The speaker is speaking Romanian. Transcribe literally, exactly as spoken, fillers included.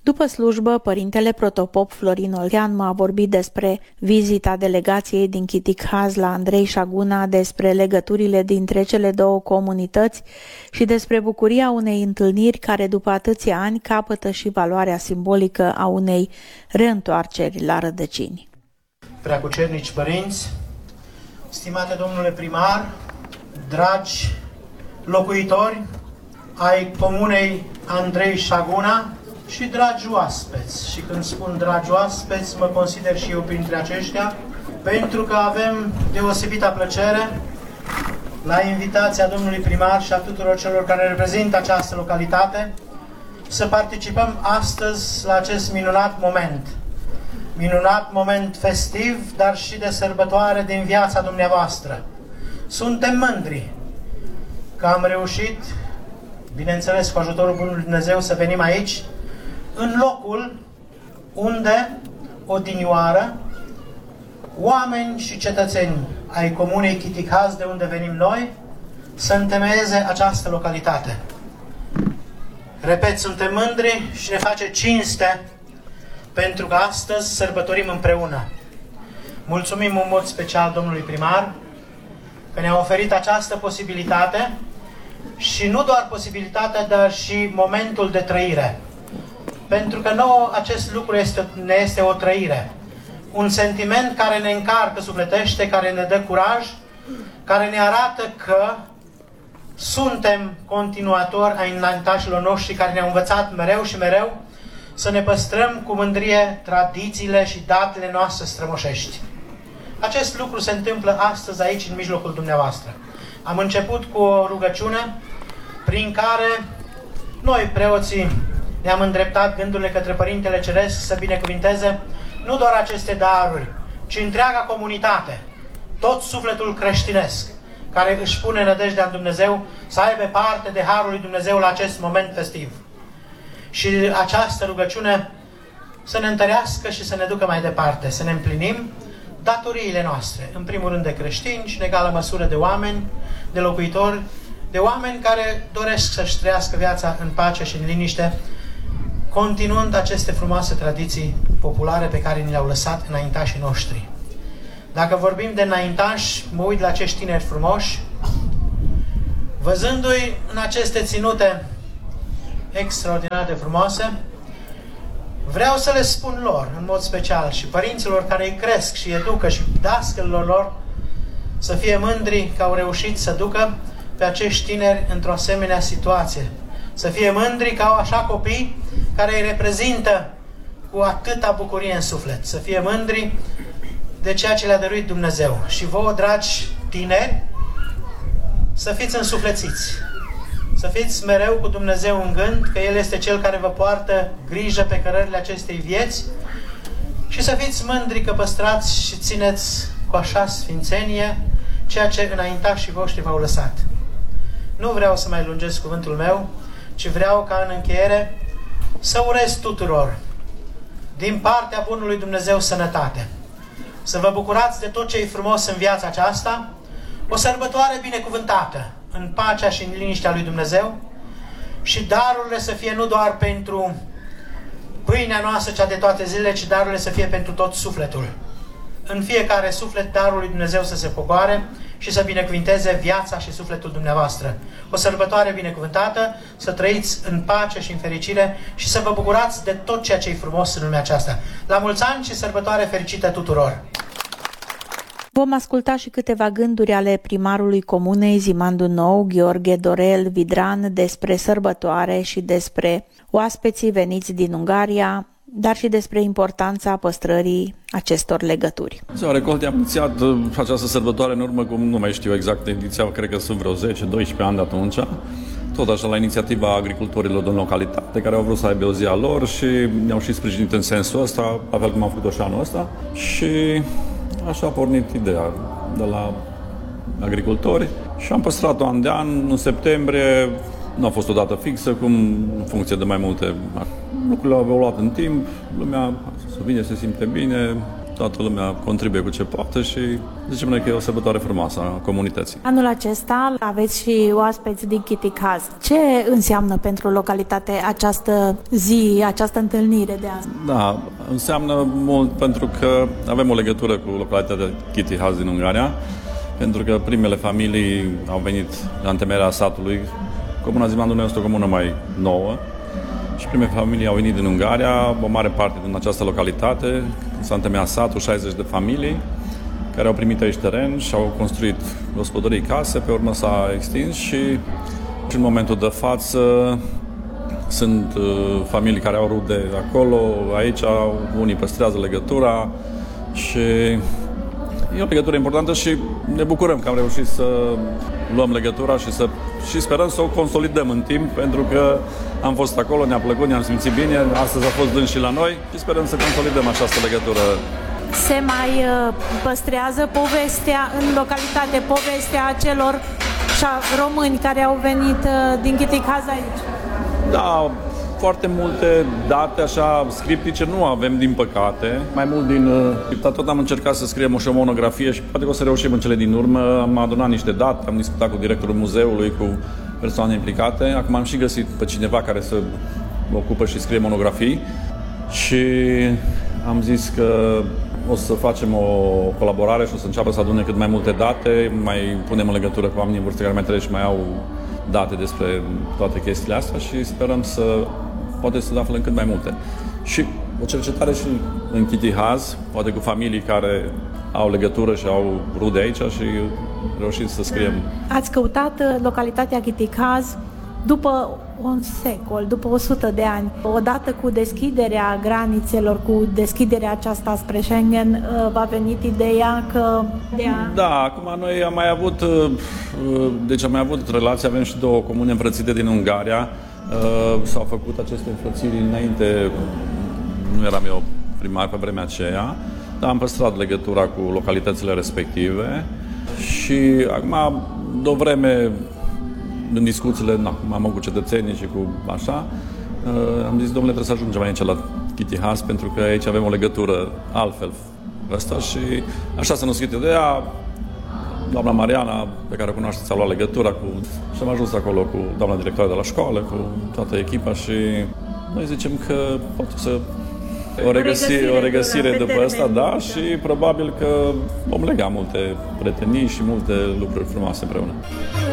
După slujbă, părintele protopop Florin Oltean m-a vorbit despre vizita delegației din Chitikhaz la Andrei Șaguna, despre legăturile dintre cele două comunități și despre bucuria unei întâlniri care după atâția ani capătă și valoarea simbolică a unei reîntoarceri la rădăcini. Preacucernici părinți, stimate domnule primar, dragi locuitori ai comunei Andrei Șaguna și dragi oaspeți, și când spun dragi oaspeți, mă consider și eu printre aceștia, pentru că avem deosebită plăcere, la invitația domnului primar și a tuturor celor care reprezintă această localitate, să participăm astăzi la acest minunat moment. Minunat moment festiv, dar și de sărbătoare din viața dumneavoastră. Suntem mândri că am reușit, bineînțeles cu ajutorul Bunului Dumnezeu, să venim aici, în locul unde, odinioară, oameni și cetățeni ai comunei Chitikhaz, de unde venim noi, să întemeieze această localitate. Repet, suntem mândri și ne face cinste pentru că astăzi sărbătorim împreună. Mulțumim în mod special domnului primar că ne-a oferit această posibilitate și nu doar posibilitatea, dar și momentul de trăire. Pentru că nouă acest lucru este, ne este o trăire. Un sentiment care ne încarcă sufletește, care ne dă curaj, care ne arată că suntem continuatori ai înaintașilor noștri care ne-au învățat mereu și mereu să ne păstrăm cu mândrie tradițiile și datele noastre strămoșești. Acest lucru se întâmplă astăzi aici, în mijlocul dumneavoastră. Am început cu o rugăciune prin care noi, preoții, ne-am îndreptat gândurile către Părintele Ceresc să binecuvinteze nu doar aceste daruri, ci întreaga comunitate, tot sufletul creștinesc, care își pune nădejdea în Dumnezeu, să aibă parte de harul lui Dumnezeu la acest moment festiv. Și această rugăciune să ne întărească și să ne ducă mai departe, să ne împlinim datoriile noastre, în primul rând de creștini și în egală măsură de oameni, de locuitori, de oameni care doresc să-și trăiască viața în pace și în liniște, continuând aceste frumoase tradiții populare pe care ni le-au lăsat înaintașii noștri. Dacă vorbim de înaintași, mă uit la acești tineri frumoși, văzându-i în aceste ținute extraordinar de frumoase, vreau să le spun lor, în mod special, și părinților care îi cresc și educă și dascălilor lor, să fie mândri că au reușit să ducă pe acești tineri într-o asemenea situație. Să fie mândri că au așa copii care îi reprezintă cu atâta bucurie în suflet. Să fie mândri de ceea ce le-a dăruit Dumnezeu. Și vouă, dragi tineri, să fiți însuflețiți. Să fiți mereu cu Dumnezeu în gând, că El este Cel care vă poartă grijă pe cărările acestei vieți, și să fiți mândri că păstrați și țineți cu așa sfințenie ceea ce înaintașii voștri v-au lăsat. Nu vreau să mai lungesc cuvântul meu, ci vreau ca în încheiere să urez tuturor, din partea Bunului Dumnezeu, sănătate. Să vă bucurați de tot ce e frumos în viața aceasta, o sărbătoare binecuvântată, în pacea și în liniștea lui Dumnezeu, și darurile să fie nu doar pentru pâinea noastră cea de toate zilele, ci darurile să fie pentru tot sufletul. În fiecare suflet darul lui Dumnezeu să se pogoare și să binecuvinteze viața și sufletul dumneavoastră. O sărbătoare binecuvântată, să trăiți în pace și în fericire și să vă bucurați de tot ceea ce e frumos în lumea aceasta. La mulți ani și sărbătoare fericită tuturor! Vom asculta și câteva gânduri ale primarului comunei Zimandu Nou, Gheorghe Dorel Vidran, despre sărbătoare și despre oaspeții veniți din Ungaria, dar și despre importanța păstrării acestor legături. Ziua Recoltei am inițiat această sărbătoare în urmă, cum nu mai știu exact ediția, cred că sunt vreo zece doisprezece ani de atunci, tot așa la inițiativa agricultorilor din localitate, care au vrut să aibă o zi a lor și ne-au și sprijinit în sensul ăsta, la fel cum am făcut-o și anul ăsta, și așa a pornit ideea de la agricultori și am păstrat-o an de an. În septembrie nu a fost o dată fixă, cum în funcție de mai multe lucrurile au evoluat în timp, lumea să vine, se simte bine toată lumea contribuie cu ce poate și zicem noi că e o sărbătoare frumoasă a comunității. Anul acesta aveți și oaspeți din Chitikhaz. Ce înseamnă pentru localitate această zi, această întâlnire de astăzi? Da, înseamnă mult pentru că avem o legătură cu localitatea Chitikhaz din Ungaria, pentru că primele familii au venit la întemeierea satului. Comuna Zimandul este o comună mai nouă și primele familii au venit din Ungaria, o mare parte din această localitate. S-a întemeiat satul, șaizeci de familii care au primit aici teren și au construit gospodării, case, pe urmă s-a extins și în momentul de față sunt uh, familii care au rude acolo, aici unii păstrează legătura și e o legătură importantă și ne bucurăm că am reușit să luăm legătura și, să, și sperăm să o consolidăm în timp, pentru că am fost acolo, ne-a plăcut, ne-am simțit bine, astăzi a fost dâns și la noi și sperăm să consolidăm această legătură. Se mai păstrează povestea în localitate, povestea celor români care au venit din Chitikhaz aici? Da, foarte multe date așa scriptice nu avem, din păcate. Mai mult din... Dar tot am încercat să scriem și o monografie și poate că o să reușim în cele din urmă. Am adunat niște date, am discutat cu directorul muzeului, cu persoane implicate. Acum am și găsit pe cineva care să ocupă și scrie monografii și am zis că o să facem o colaborare și o să înceapă să adune cât mai multe date, mai punem în legătură cu oamenii în vârstă care mai trăiesc și mai au date despre toate chestiile astea și sperăm să poate să aflăm cât mai multe. Și o cercetare și în Chitikhaz, poate cu familii care au legătură și au rude aici și reușim să scriem. Ați căutat localitatea Chitikhaz după un secol, după o sută de ani. Odată cu deschiderea granițelor, cu deschiderea aceasta spre Schengen, v-a venit ideea că... Da, acum noi am mai avut, deci am mai avut relații, avem și două comune înfrățite din Ungaria. S-au făcut aceste înfrățiri înainte, nu eram eu primar pe vremea aceea, dar am păstrat legătura cu localitățile respective și acum, de o vreme, în discuțiile, na, am avut cu cetățenii și cu așa, am zis, domnule, trebuie să ajungem aici la Chitikhaz, pentru că aici avem o legătură altfel ăsta și așa s-a născut ideea. Doamna Mariana, pe care o cunoașteți, a luat legătura cu... și am ajuns acolo cu doamna directoare de la școală, cu toată echipa și noi zicem că poate să o, regăsi, o regăsire după asta, da, și probabil că vom lega multe prietenii și multe lucruri frumoase împreună.